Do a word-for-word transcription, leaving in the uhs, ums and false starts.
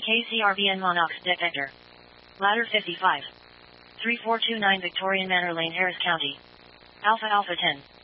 K C R B N Monox Detector. Ladder fifty-five. three four two nine Victorian Manor Lane, Harris County. Alpha Alpha ten.